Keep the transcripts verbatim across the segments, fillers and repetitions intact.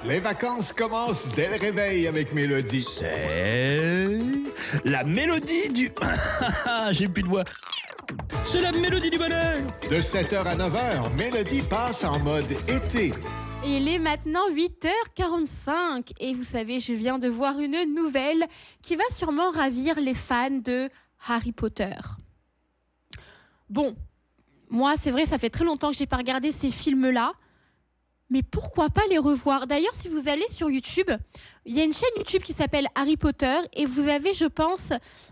Les vacances commencent dès le réveil avec Mélodie. C'est la mélodie du... J'ai plus de voix. C'est la mélodie du bonheur. De sept heures à neuf heures, Mélodie passe en mode été. Et il est maintenant huit heures quarante-cinq et vous savez, je viens de voir une nouvelle qui va sûrement ravir les fans de Harry Potter. Bon, moi c'est vrai, ça fait très longtemps que j'ai pas regardé ces films-là, mais pourquoi pas les revoir? D'ailleurs, si vous allez sur YouTube, il y a une chaîne YouTube qui s'appelle Harry Potter et vous avez, je pense,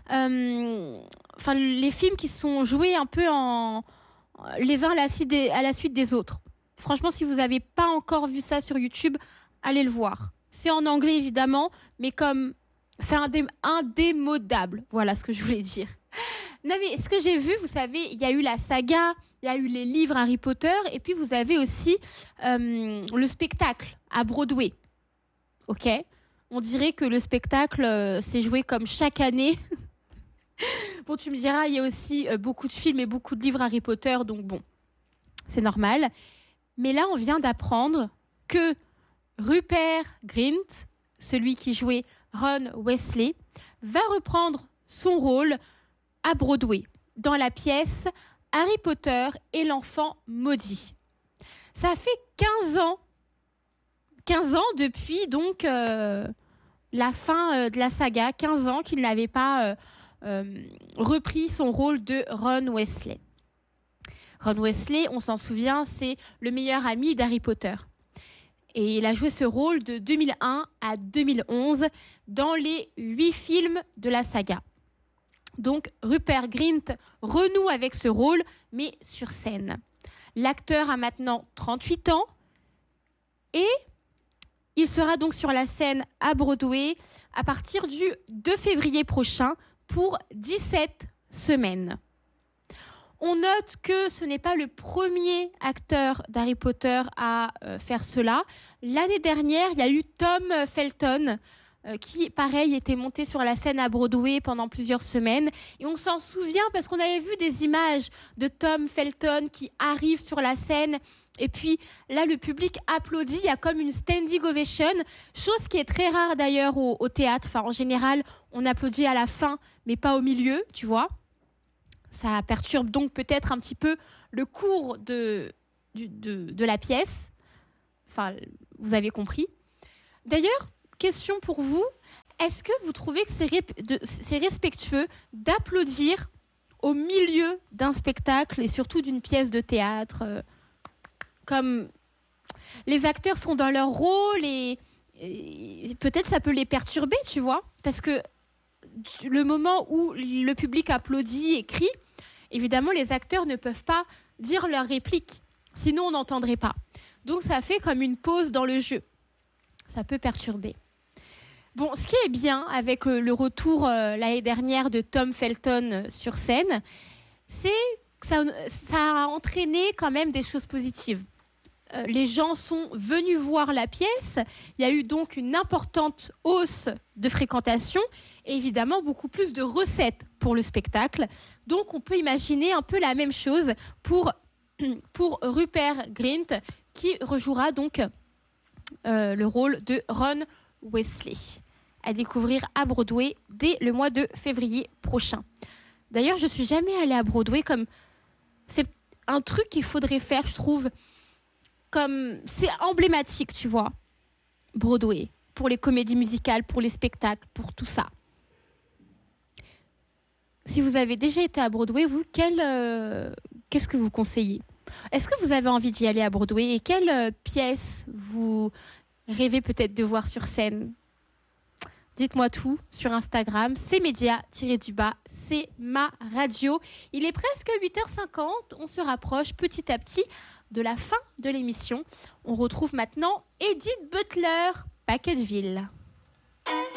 euh, enfin les films qui sont joués un peu en les uns à la suite des, à la suite des autres. Franchement, si vous n'avez pas encore vu ça sur YouTube, allez le voir. C'est en anglais, évidemment, mais comme c'est indé- indémodable. Voilà ce que je voulais dire. Non, mais ce que j'ai vu, vous savez, il y a eu la saga, il y a eu les livres Harry Potter, et puis vous avez aussi euh, le spectacle à Broadway. Ok ? On dirait que le spectacle euh, s'est joué comme chaque année. Bon, tu me diras, il y a aussi euh, beaucoup de films et beaucoup de livres Harry Potter, donc bon, c'est normal. Mais là, on vient d'apprendre que Rupert Grint, celui qui jouait Ron Weasley, va reprendre son rôle à Broadway, dans la pièce Harry Potter et l'enfant maudit. Ça fait quinze ans, quinze ans depuis donc euh, la fin euh, de la saga, quinze ans qu'il n'avait pas euh, euh, repris son rôle de Ron Weasley. Ron Weasley, on s'en souvient, c'est le meilleur ami d'Harry Potter. Et il a joué ce rôle de deux mille un à deux mille onze dans les huit films de la saga. Donc Rupert Grint renoue avec ce rôle, mais sur scène. L'acteur a maintenant trente-huit ans et il sera donc sur la scène à Broadway à partir du deux février prochain pour dix-sept semaines. On note que ce n'est pas le premier acteur d'Harry Potter à euh, faire cela. L'année dernière, il y a eu Tom Felton euh, qui, pareil, était monté sur la scène à Broadway pendant plusieurs semaines. Et on s'en souvient parce qu'on avait vu des images de Tom Felton qui arrive sur la scène. Et puis là, le public applaudit. Il y a comme une standing ovation, chose qui est très rare d'ailleurs au, au théâtre. Enfin, en général, on applaudit à la fin, mais pas au milieu, tu vois. Ça perturbe donc peut-être un petit peu le cours de, de, de, de la pièce. Enfin, vous avez compris. D'ailleurs, question pour vous. Est-ce que vous trouvez que c'est, ré- de, c'est respectueux d'applaudir au milieu d'un spectacle et surtout d'une pièce de théâtre euh, comme les acteurs sont dans leur rôle et, et peut-être ça peut les perturber, tu vois, parce que le moment où le public applaudit et crie, évidemment, les acteurs ne peuvent pas dire leur réplique. Sinon, on n'entendrait pas. Donc, ça fait comme une pause dans le jeu. Ça peut perturber. Bon, ce qui est bien avec le retour euh, l'année dernière de Tom Felton sur scène, c'est que ça, ça a entraîné quand même des choses positives. Euh, les gens sont venus voir la pièce. Il y a eu donc une importante hausse de fréquentation et évidemment beaucoup plus de recettes pour le spectacle. Donc on peut imaginer un peu la même chose pour, pour Rupert Grint qui rejouera donc euh, le rôle de Ron Weasley à découvrir à Broadway dès le mois de février prochain. D'ailleurs, je ne suis jamais allée à Broadway, comme c'est un truc qu'il faudrait faire, je trouve. Comme c'est emblématique, tu vois, Broadway, pour les comédies musicales, pour les spectacles, pour tout ça. Si vous avez déjà été à Broadway, vous, quel, euh, qu'est-ce que vous conseillez? Est-ce que vous avez envie d'y aller à Broadway et quelle euh, pièce vous rêvez peut-être de voir sur scène? Dites-moi tout sur Instagram, c'est média-du-bas, c'est ma radio. Il est presque huit heures cinquante, on se rapproche petit à petit de la fin de l'émission. On retrouve maintenant Edith Butler, Packetteville.